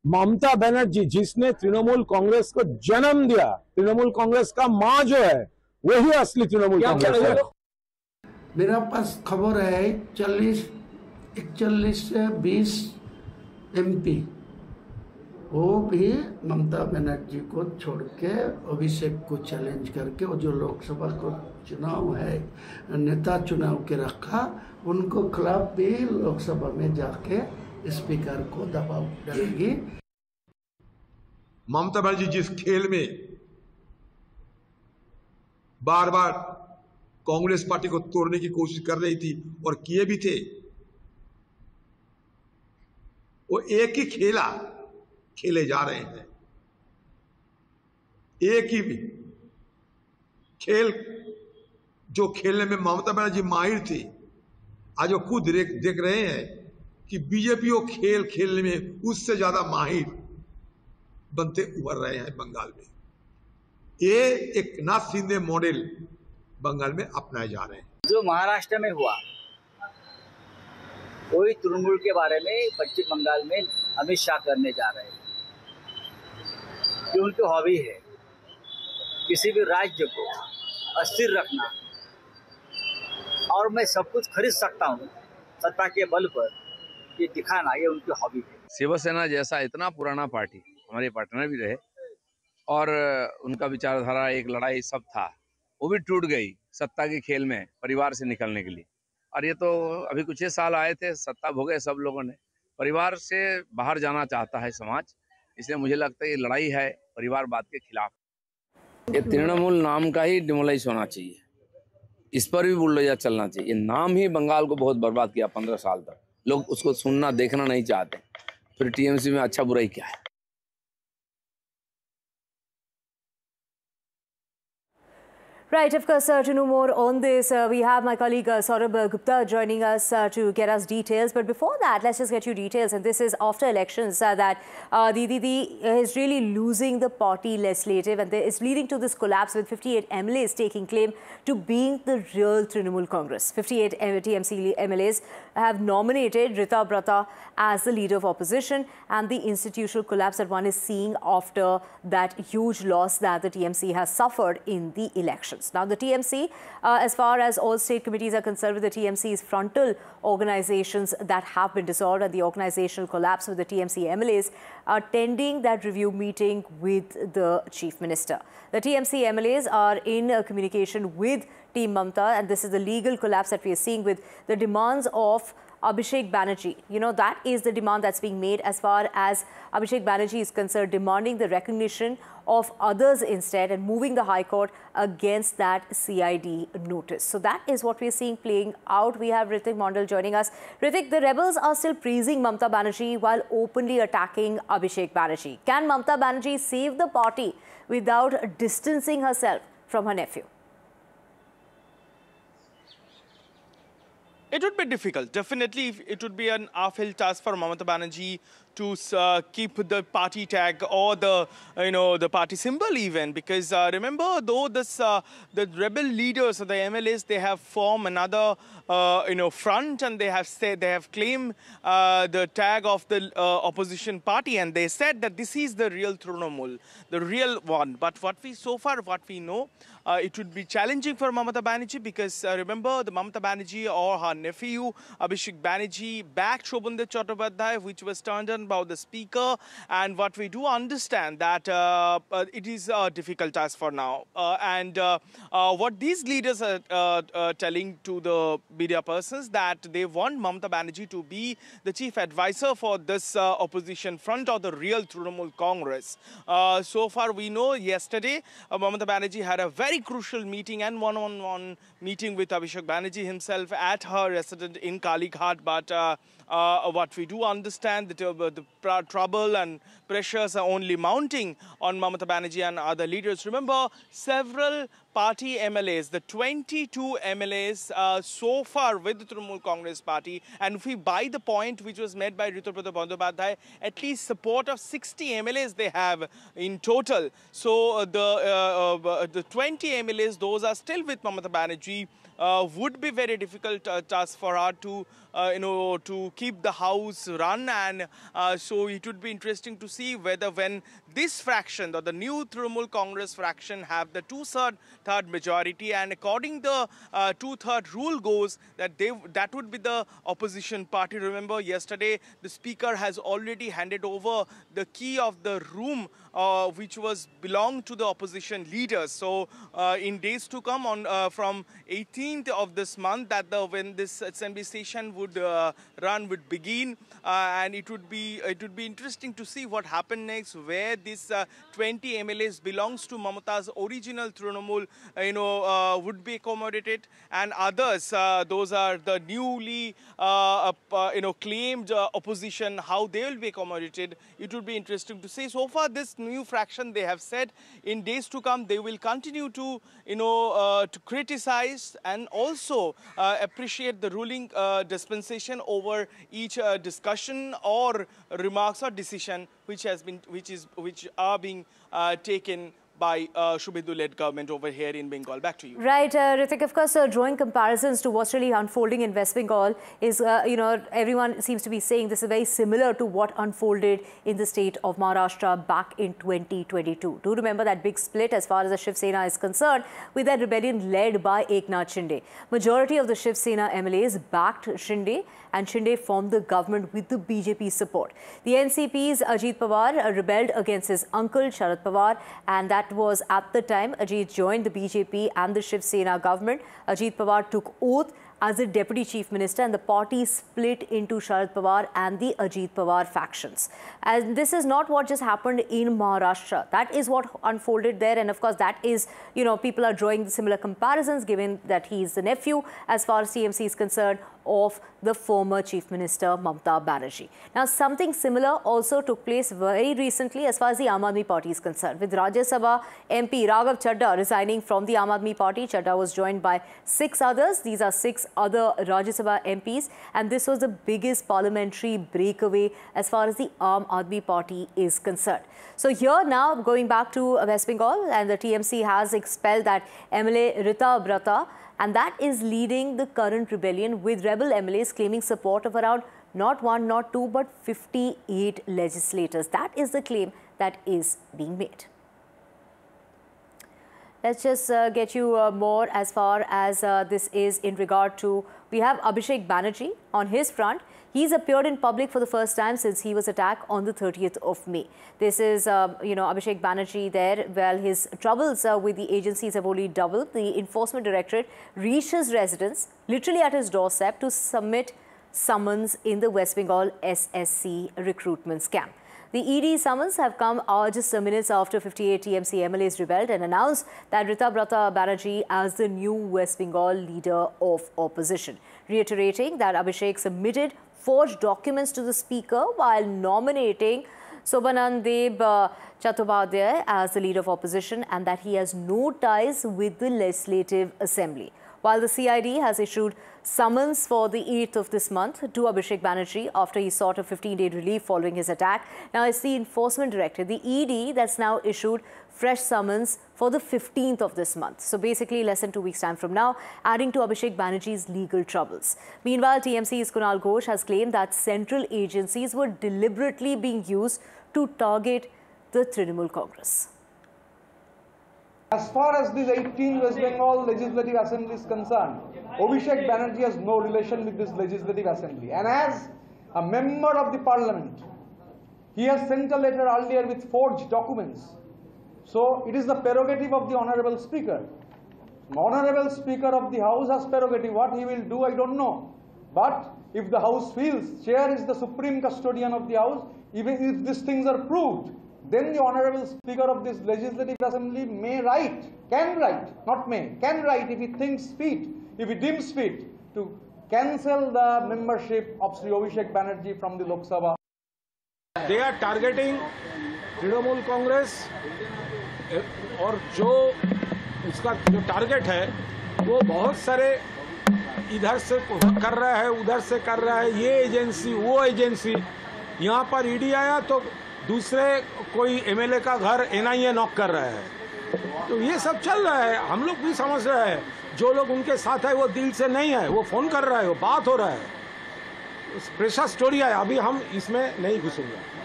ममता बनर्जी जिसने तृणमूल कांग्रेस को जन्म दिया, तृणमूल कांग्रेस का मां जो है वही असली तृणमूल कांग्रेस है। मेरा पास खबर है 41 से 20 MP वो भी ममता बनर्जी को छोड़ के अभिषेक को चैलेंज करके और जो लोकसभा को चुनाव है नेता चुनाव के रखा, उनको खिलाफ भी लोकसभा में जाके स्पीकर को दबाव डालेगी। ममता बनर्जी जिस खेल में बार बार कांग्रेस पार्टी को तोड़ने की कोशिश कर रही थी और किए भी थे, वो एक ही खेले जा रहे हैं। एक ही खेल जो खेलने में ममता बनर्जी माहिर थी, आज वो खुद देख रहे हैं कि बीजेपी वो खेल खेलने में उससे ज्यादा माहिर बनते उभर रहे हैं बंगाल में। ये एक नाथ शिंदे मॉडल बंगाल में अपनाए जा रहे हैं। जो महाराष्ट्र में हुआ वही तृणमूल के बारे में पश्चिम बंगाल में अमित शाह करने जा रहे हैं। जो उनकी हॉबी है किसी भी राज्य को अस्थिर रखना, और मैं सब कुछ खरीद सकता हूँ सत्ता के बल पर, ये दिखाना, ये उनकी हॉबी है। शिवसेना जैसा इतना पुराना पार्टी, हमारे पार्टनर भी रहे और उनका विचारधारा एक लड़ाई सब था, वो भी टूट गई सत्ता के खेल में परिवार से निकलने के लिए। और ये तो अभी कुछ ही साल आए थे, सत्ता भोगे सब लोगों ने, परिवार से बाहर जाना चाहता है समाज, इसलिए मुझे लगता है ये लड़ाई है परिवारवाद के खिलाफ। ये तृणमूल नाम का ही डिमोलाइज होना चाहिए, इस पर भी बुलडोजर चलना चाहिए। ये नाम ही बंगाल को बहुत बर्बाद किया 15 साल तक, लोग उसको सुनना देखना नहीं चाहते, फिर टीएमसी में अच्छा बुराई क्या है। Right, of course, to know more on this, we have my colleague Saurabh Gupta joining us to get us details. But before that, let's just get you details. And this is after elections that Didi is really losing the party legislative, and it's leading to this collapse with 58 MLAs taking claim to being the real Trinamool Congress. 58 TMC MLAs have nominated Rita Brata as the leader of opposition, and the institutional collapse that one is seeing after that huge loss that the TMC has suffered in the elections. Now, the TMC, as far as all state committees are concerned, with the TMC's frontal organizations that have been dissolved and the organizational collapse with the TMC MLAs, are attending that review meeting with the Chief Minister. The TMC MLAs are in communication with Team Mamta, and this is the legal collapse that we are seeing with the demands of Abhishek Banerjee. You know, that is the demand that's being made as far as Abhishek Banerjee is concerned, demanding the recognition of others instead and moving the High Court against that CID notice. So that is what we're seeing playing out. We have Ritik Mondal joining us. Ritik, the rebels are still praising Mamta Banerjee while openly attacking Abhishek Banerjee. Can Mamta Banerjee save the party without distancing herself from her nephew? It would be difficult. Definitely, it would be an uphill task for Mamata Banerjee to keep the party tag or the the party symbol even, because remember, though this the rebel leaders of the MLAs, they have formed another front, and they have claimed the tag of the opposition party, and they said that this is the real Trinamool, the real one. But what we know, it would be challenging for Mamata Banerjee, because remember, the Mamata Banerjee or her nephew Abhishek Banerjee backed Shobhandev Chattopadhyay, which was turned on by the speaker. And what we do understand that it is a difficult task for now. And what these leaders are telling to the media persons, that they want Mamata Banerjee to be the chief advisor for this opposition front, or the real Trinamool Congress. So far we know, yesterday Mamata Banerjee had a very crucial meeting and one-on-one meeting with Abhishek Banerjee himself at her residence in Kalighat. But what we do understand, that the trouble and pressures are only mounting on Mamata Banerjee and other leaders. Remember, several party MLAs, the 22 MLAs so far with the Trinamool Congress party, and if we buy the point which was made by Ritu Bandyopadhyay, at least support of 60 MLAs they have in total. So the 20 MLAs, those are still with Mamata Banerjee. Would be very difficult task for her to to keep the house run, and so it would be interesting to see whether when this fraction or the new Trinamool Congress fraction have the two-third majority, and according the two-third rule goes that would be the opposition party. Remember, yesterday the speaker has already handed over the key of the room which was belonged to the opposition leaders. So in days to come, on from 18th of this month, when this assembly session would begin, and it would be interesting to see what happened next, where this 20 MLAs belongs to Mamata's original Trinamool, would be accommodated, and others, those are the newly claimed opposition, how they will be accommodated. It would be interesting to see. So far, this new fraction, they have said in days to come they will continue to to criticize and also appreciate the ruling dispensation over each discussion or remarks or decision which are being taken by Shubhendu-led government over here in Bengal. Back to you. Right, Ritik, of course, drawing comparisons to what's really unfolding in West Bengal is, everyone seems to be saying this is very similar to what unfolded in the state of Maharashtra back in 2022. Do remember that big split as far as the Shiv Sena is concerned, with that rebellion led by Eknath Shinde. Majority of the Shiv Sena MLAs backed Shinde, and Shinde formed the government with the BJP support. The NCP's Ajit Pawar rebelled against his uncle Sharad Pawar, and that was at the time Ajit joined the BJP and the Shiv Sena government. Ajit Pawar took oath as the Deputy Chief Minister, and the party split into Sharad Pawar and the Ajit Pawar factions. And this is not what just happened in Maharashtra. That is what unfolded there, and of course that is, people are drawing similar comparisons given that he is the nephew, as far as TMC is concerned, of the former Chief Minister Mamata Banerjee. Now, something similar also took place very recently as far as the Aam Aadmi Party is concerned, with Rajya Sabha MP Raghav Chadha resigning from the Aam Aadmi Party. Chadha was joined by 6 others. These are 6 other Rajya Sabha MPs, and this was the biggest parliamentary breakaway as far as the Aam Aadmi Party is concerned. So here now, going back to West Bengal, and the TMC has expelled that MLA Rita Brata, and that is leading the current rebellion, with rebel MLAs claiming support of around not 1, not 2, but 58 legislators. That is the claim that is being made. Let's just get you more as far as this is in regard to, we have Abhishek Banerjee on his front. He's appeared in public for the first time since he was attacked on the 30th of May. This is, Abhishek Banerjee there. Well, his troubles with the agencies have only doubled. The Enforcement Directorate reached his residence, literally at his doorstep, to submit summons in the West Bengal SSC recruitment scam. The ED summons have come just minutes after 58 TMC MLAs rebelled and announced that Rita Brata Banerjee as the new West Bengal leader of opposition, reiterating that Abhishek submitted forged documents to the speaker while nominating Sobhanandeb Chattopadhyay as the leader of opposition, and that he has no ties with the Legislative Assembly. While the CID has issued summons for the 8th of this month to Abhishek Banerjee after he sought a 15-day relief following his attack. Now it's the Enforcement Directorate, the ED, that's now issued fresh summons for the 15th of this month. So basically less than 2 weeks' time from now, adding to Abhishek Banerjee's legal troubles. Meanwhile, TMC's Kunal Ghosh has claimed that central agencies were deliberately being used to target the Trinamool Congress. As far as this 18 West Bengal Legislative Assembly is concerned, Abhishek Banerjee has no relation with this Legislative Assembly. And as a member of the Parliament, he has sent a letter earlier with forged documents. So it is the prerogative of the Honorable Speaker. Honorable Speaker of the House has prerogative. What he will do, I don't know. But if the House feels, Chair is the supreme custodian of the House, even if these things are proved, then the Honorable Speaker of this Legislative Assembly can write, can write if he thinks fit, if he deems fit, to cancel the membership of Sri Abhishek Banerjee from the Lok Sabha. They are targeting Trinamool Congress, और जो उसका जो target है वो बहुत सारे इधर से कर रहा है, उधर से कर रहा है, ये एजेंसी वो एजेंसी. यहाँ पर ईडी आया तो दूसरे कोई एमएलए का घर एनआईए नॉक कर रहा है. तो ये सब चल रहा है. हम लोग भी समझ रहे हैं, जो लोग उनके साथ है वो दिल से नहीं है, वो फोन कर रहा है, वो बात हो रहा है. प्रेशर स्टोरी है, अभी हम इसमें नहीं घुसेंगे।